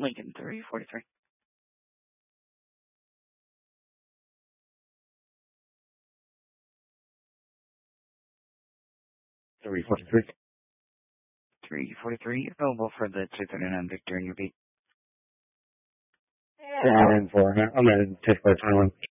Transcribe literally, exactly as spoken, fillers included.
Lincoln three forty-three. three forty-three. three forty-three, available for the two thirty-nine Victor in your beat. And for, I'm going to take my time.